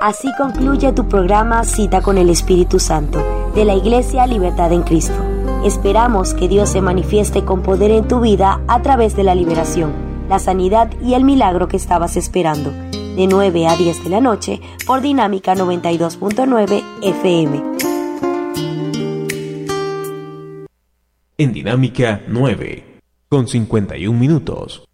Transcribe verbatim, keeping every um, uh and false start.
Así concluye tu programa Cita con el Espíritu Santo de la Iglesia Libertad en Cristo. Esperamos que Dios se manifieste con poder en tu vida a través de la liberación, la sanidad y el milagro que estabas esperando. De nueve a diez de la noche por Dinámica noventa y dos punto nueve F M. En Dinámica nueve, con cincuenta y un minutos.